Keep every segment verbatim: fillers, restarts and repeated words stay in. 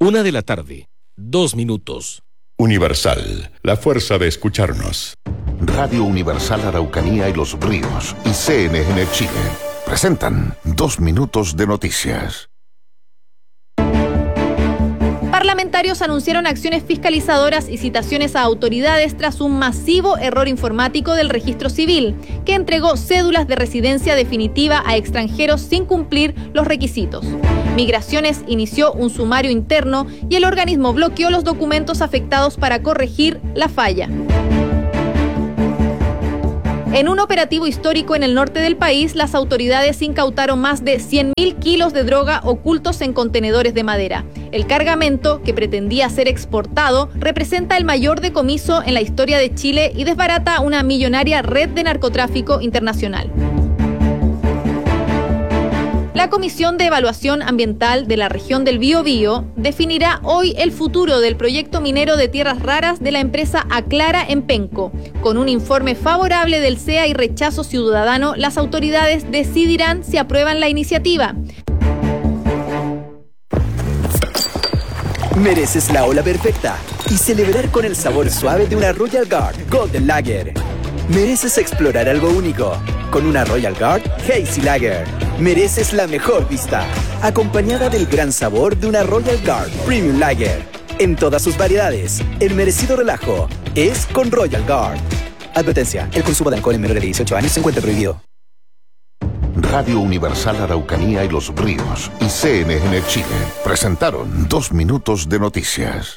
Una de la tarde, dos minutos. Universal, la fuerza de escucharnos. Radio Universal Araucanía y Los Ríos y C N N Chile presentan Dos Minutos de Noticias. Parlamentarios anunciaron acciones fiscalizadoras y citaciones a autoridades tras un masivo error informático del registro civil, que entregó cédulas de residencia definitiva a extranjeros sin cumplir los requisitos. Migraciones inició un sumario interno y el organismo bloqueó los documentos afectados para corregir la falla. En un operativo histórico en el norte del país, las autoridades incautaron más de cien mil kilos de droga ocultos en contenedores de madera. El cargamento, que pretendía ser exportado, representa el mayor decomiso en la historia de Chile y desbarata una millonaria red de narcotráfico internacional. La Comisión de Evaluación Ambiental de la región del Biobío definirá hoy el futuro del proyecto minero de tierras raras de la empresa Aclara en Penco. Con un informe favorable del C E A y rechazo ciudadano, las autoridades decidirán si aprueban la iniciativa. Mereces la ola perfecta y celebrar con el sabor suave de una Royal Guard Golden Lager. Mereces explorar algo único con una Royal Guard Hazy Lager. Mereces la mejor vista, acompañada del gran sabor de una Royal Guard Premium Lager. En todas sus variedades, el merecido relajo es con Royal Guard. Advertencia, el consumo de alcohol en menores de dieciocho años se encuentra prohibido. Radio Universal Araucanía y Los Ríos y C N N Chile presentaron Dos Minutos de Noticias.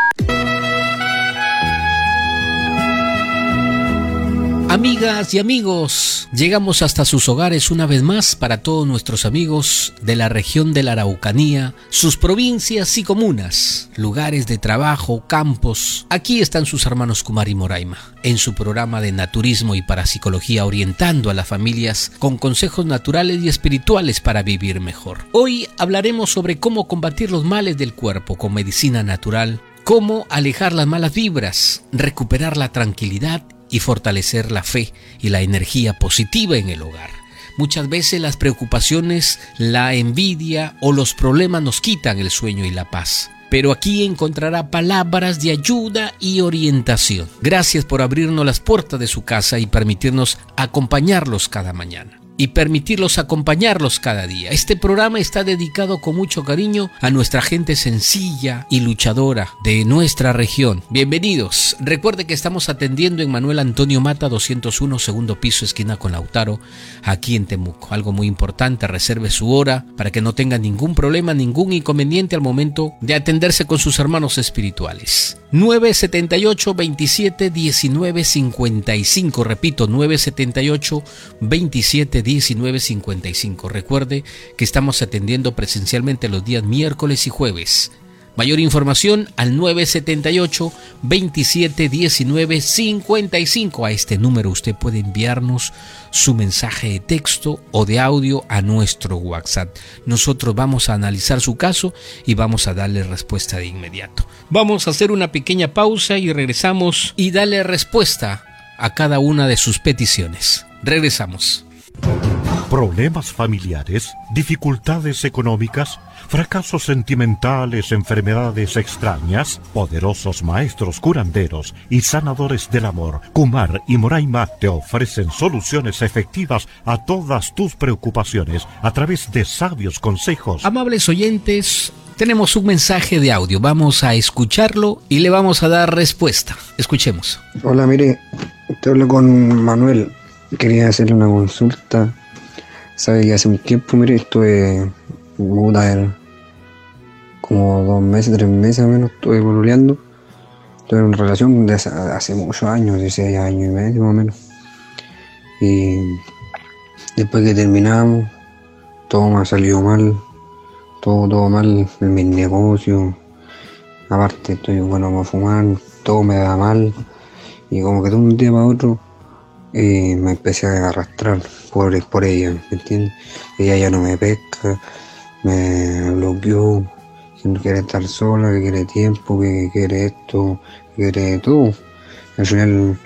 Amigas y amigos, llegamos hasta sus hogares una vez más para todos nuestros amigos de la región de la Araucanía, sus provincias y comunas, lugares de trabajo, campos. Aquí están sus hermanos Kumar y Moraima, en su programa de naturismo y parapsicología, orientando a las familias con consejos naturales y espirituales para vivir mejor. Hoy hablaremos sobre cómo combatir los males del cuerpo con medicina natural, cómo alejar las malas vibras, recuperar la tranquilidad y fortalecer la fe y la energía positiva en el hogar. Muchas veces las preocupaciones, la envidia o los problemas nos quitan el sueño y la paz. Pero aquí encontrará palabras de ayuda y orientación. Gracias por abrirnos las puertas de su casa y permitirnos acompañarlos cada mañana. Y permitirlos acompañarlos cada día. Este programa está dedicado con mucho cariño a nuestra gente sencilla y luchadora de nuestra región. Bienvenidos. Recuerde que estamos atendiendo en Manuel Antonio Mata doscientos uno, segundo piso, esquina con Lautaro, aquí en Temuco. Algo muy importante, reserve su hora para que no tenga ningún problema, ningún inconveniente al momento de atenderse con sus hermanos espirituales. nueve setenta y ocho, veintisiete, diecinueve, cincuenta y cinco. Repito, nueve setenta y ocho, veintisiete, diecinueve, cincuenta y cinco. Recuerde que estamos atendiendo presencialmente los días miércoles y jueves. Mayor información al nueve setenta y ocho, veintisiete, diecinueve, cincuenta y cinco. A este número usted puede enviarnos su mensaje de texto o de audio a nuestro WhatsApp. Nosotros vamos a analizar su caso y vamos a darle respuesta de inmediato. Vamos a hacer una pequeña pausa y regresamos y darle respuesta a cada una de sus peticiones. Regresamos. Problemas familiares, dificultades económicas, fracasos sentimentales, enfermedades extrañas. Poderosos maestros curanderos y sanadores del amor, Kumar y Moraima, te ofrecen soluciones efectivas a todas tus preocupaciones a través de sabios consejos. Amables oyentes, tenemos un mensaje de audio. Vamos a escucharlo y le vamos a dar respuesta. Escuchemos. Hola, mire, te hablo con Manuel. Quería hacerle una consulta. Sabe que hace un tiempo, mire, estuve puta, como dos meses, tres meses o menos, estuve pololeando. Tuve una relación de hace, hace muchos años, dieciséis años y medio más o menos. Y después que terminamos, todo me ha salido mal, todo, todo mal en mis negocios. Aparte estoy bueno para fumar, todo me da mal. Y como que de un día para otro, y me empecé a arrastrar por, por ella, ¿me entiendes? Ella ya no me pesca, me bloqueó, que no quiere estar sola, que quiere tiempo, que quiere esto, que quiere todo. Al final,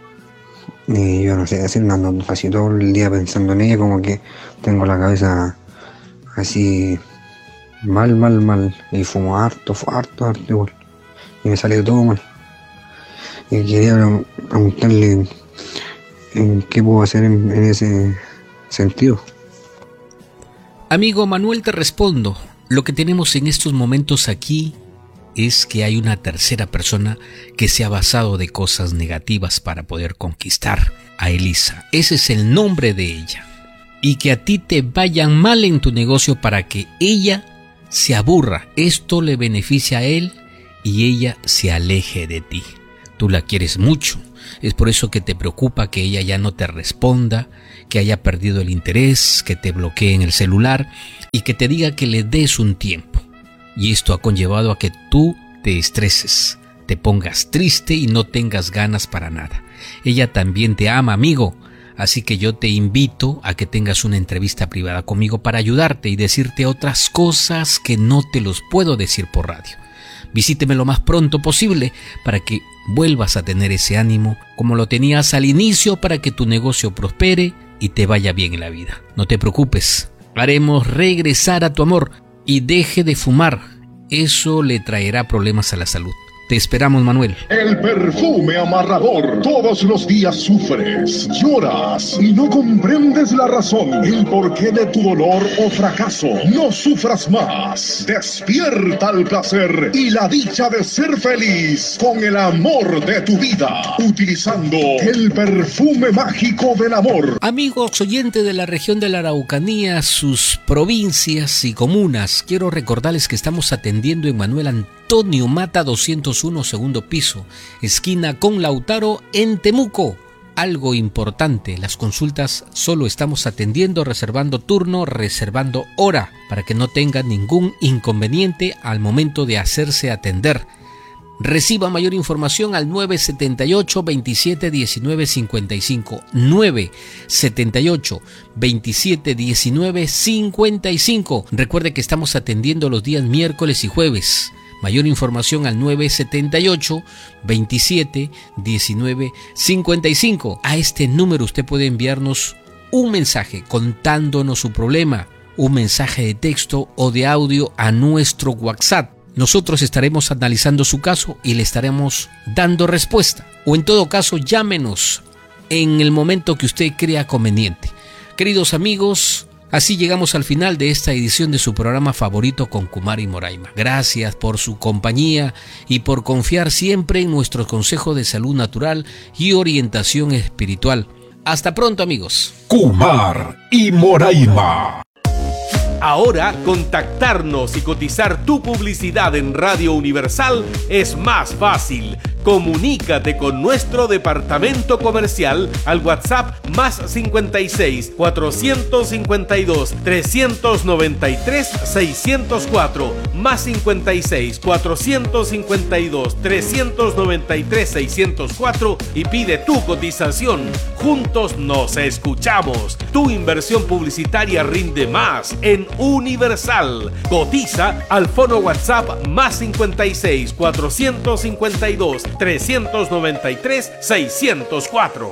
eh, yo no sé, así ando casi todo el día pensando en ella, como que tengo la cabeza así mal, mal, mal. Y fumo harto, harto, harto igual. Y me salió todo mal. Y quería preguntarle en qué puedo hacer en, en ese sentido. Amigo Manuel, te respondo. Lo que tenemos en estos momentos aquí es que hay una tercera persona que se ha basado de cosas negativas para poder conquistar a Elisa. Ese es el nombre de ella. Y que a ti te vayan mal en tu negocio para que ella se aburra. Esto le beneficia a él y ella se aleje de ti. Tú la quieres mucho. Es por eso que te preocupa que ella ya no te responda, que haya perdido el interés, que te bloquee en el celular y que te diga que le des un tiempo. Y esto ha conllevado a que tú te estreses, te pongas triste y no tengas ganas para nada. Ella también te ama, amigo. Así que yo te invito a que tengas una entrevista privada conmigo para ayudarte y decirte otras cosas que no te los puedo decir por radio. Visíteme lo más pronto posible para que vuelvas a tener ese ánimo como lo tenías al inicio, para que tu negocio prospere y te vaya bien en la vida. No te preocupes, haremos regresar a tu amor y deje de fumar. Eso le traerá problemas a la salud. Te esperamos, Manuel. El perfume amarrador. Todos los días sufres, lloras y no comprendes la razón, el porqué de tu dolor o fracaso. No sufras más. Despierta el placer y la dicha de ser feliz con el amor de tu vida, utilizando el perfume mágico del amor. Amigos oyentes de la región de la Araucanía, sus provincias y comunas, quiero recordarles que estamos atendiendo en Manuel Antonio Mata doscientos uno, segundo piso, esquina con Lautaro, en Temuco. Algo importante, las consultas solo estamos atendiendo, reservando turno, reservando hora, para que no tengan ningún inconveniente al momento de hacerse atender. Reciba mayor información al nueve siete ocho, veintisiete, diecinueve, cincuenta y cinco, nueve siete ocho, veintisiete, diecinueve, cincuenta y cinco. Recuerde que estamos atendiendo los días miércoles y jueves. Mayor información al nueve siete ocho, veintisiete, diecinueve, cincuenta y cinco. A este número usted puede enviarnos un mensaje contándonos su problema, un mensaje de texto o de audio a nuestro WhatsApp. Nosotros estaremos analizando su caso y le estaremos dando respuesta. O en todo caso, llámenos en el momento que usted crea conveniente. Queridos amigos, así llegamos al final de esta edición de su programa favorito con Kumari Moraima. Gracias por su compañía y por confiar siempre en nuestros consejos de salud natural y orientación espiritual. Hasta pronto, amigos. Kumar y Moraima. Ahora, contactarnos y cotizar tu publicidad en Radio Universal es más fácil. Comunícate con nuestro departamento comercial al WhatsApp más cincuenta y seis, cuatrocientos cincuenta y dos, trescientos noventa y tres, seiscientos cuatro, más cincuenta y seis, cuatrocientos cincuenta y dos, trescientos noventa y tres, seiscientos cuatro y pide tu cotización. Juntos nos escuchamos. Tu inversión publicitaria rinde más en Universal. Cotiza al fono WhatsApp más cincuenta y seis, cuatrocientos cincuenta y dos, trescientos noventa y tres, seiscientos cuatro.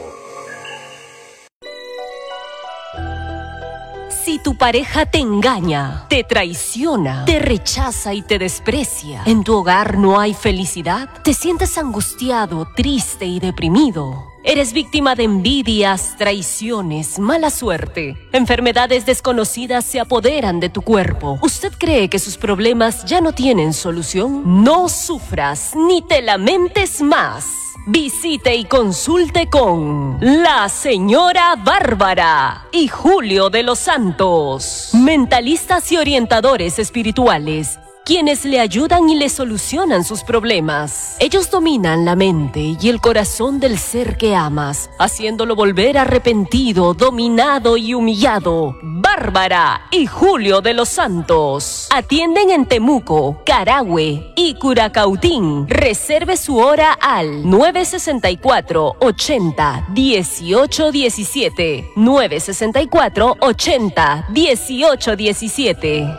Si tu pareja te engaña, te traiciona, te rechaza y te desprecia, en tu hogar no hay felicidad, te sientes angustiado, triste y deprimido. Eres víctima de envidias, traiciones, mala suerte. Enfermedades desconocidas se apoderan de tu cuerpo. ¿Usted cree que sus problemas ya no tienen solución? No sufras ni te lamentes más. Visite y consulte con la señora Bárbara y Julio de los Santos, mentalistas y orientadores espirituales, quienes le ayudan y le solucionan sus problemas. Ellos dominan la mente y el corazón del ser que amas, haciéndolo volver arrepentido, dominado y humillado. Bárbara y Julio de los Santos atienden en Temuco, Carahue y Curacautín. Reserve su hora al nueve sesenta y cuatro, ochenta, dieciocho diecisiete. nueve sesenta y cuatro, ochenta, dieciocho diecisiete.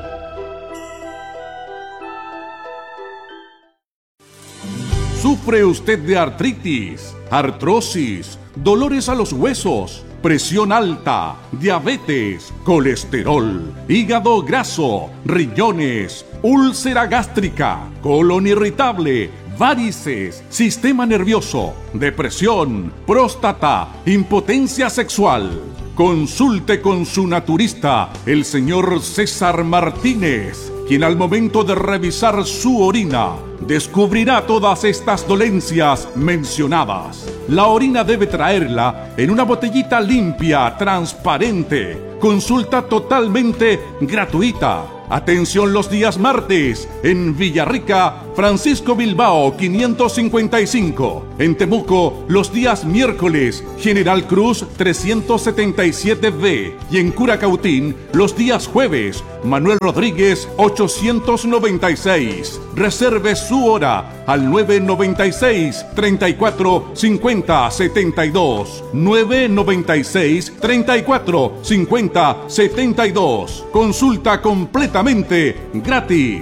¿Sufre usted de artritis, artrosis, dolores a los huesos, presión alta, diabetes, colesterol, hígado graso, riñones, úlcera gástrica, colon irritable, varices, sistema nervioso, depresión, próstata, impotencia sexual. Consulte con su naturista, el señor César Martínez, quien al momento de revisar su orina descubrirá todas estas dolencias mencionadas. La orina debe traerla en una botellita limpia, transparente. Consulta totalmente gratuita. Atención los días martes en Villarrica, Francisco Bilbao quinientos cincuenta y cinco. En Temuco los días miércoles, General Cruz trescientos setenta y siete B. Y en Curacautín los días jueves, Manuel Rodríguez ochocientos noventa y seis. Reserve su hora al nueve noventa y seis, treinta y cuatro, cincuenta, setenta y dos. nueve noventa y seis, treinta y cuatro, cincuenta, setenta y dos. Consulta completamente gratis.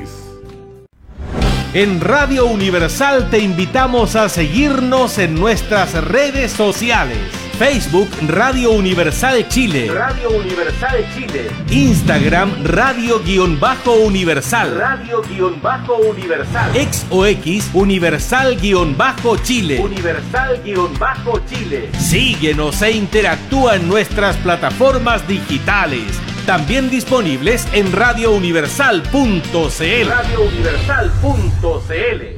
En Radio Universal te invitamos a seguirnos en nuestras redes sociales. Facebook Radio Universal Chile. Radio Universal Chile. Instagram Radio-Universal. Radio-Universal. X o X Universal-Chile. Universal-Chile. Síguenos e interactúa en nuestras plataformas digitales. También disponibles en radio universal punto c l. radio universal punto c l.